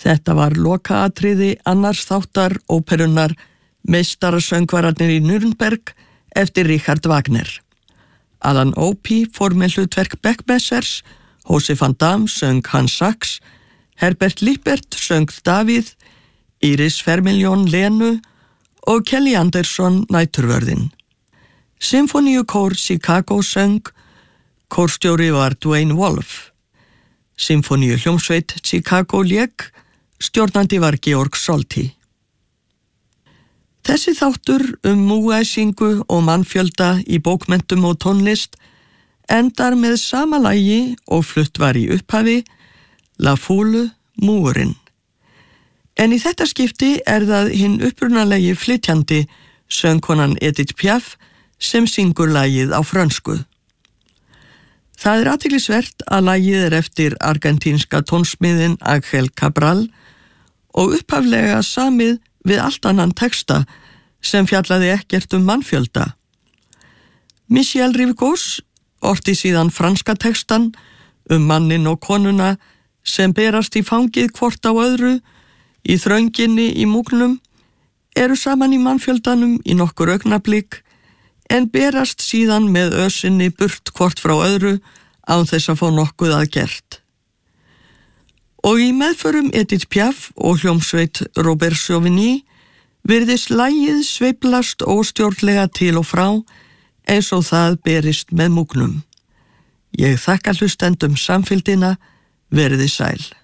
Þetta var lokaatriði annars þáttar óperunnar Meistarasöngvararnir í Nürnberg eftir Richard Wagner. Alan Opie fór með hlutverk Beckmessers, Josef van Damme söng Hans Sachs, Herbert Lippert söng Davíð, Iris Vermillion Lenu og Kelly Anderson næturvörðin. Symfóníukór Chicago söng, kórstjóri var Dwayne Wolf. Symfóníuhljómsveit Chicago lék, stjórnandi var Georg Solti. Þessi þáttur múgæsingu og mannfjölda í bókmenntum og tónlist endar með sama lagi og flutt var í upphafi, La Foule, múgurinn. En í þetta skipti það hinn upprunalegi flytjandi, söngkonan Edith Piaf, sem syngur lagið á frönsku. Það athyglisvert að lagið eftir argentínska tónsmiðin Ángel Cabral og upphaflega samið við allt annan texta sem fjallaði ekkert mannfjölda. Michel Rivgos orti síðan franska textan mannin og konuna sem berast í fangið hvort á öðru, í þrönginni í múgnum, eru saman í mannfjöldanum í nokkur augnablik, en berast síðan með ösinni burt hvort frá öðru án þess að fá nokkuð að gert. Og í meðförum Edith Piaf og hljómsveit Robert Sauvigny virðist lagið sveiflast óstjórnlega til og frá eins og það berist með múgnum. Ég þakka hlustendum samfylgdina, verið sæl.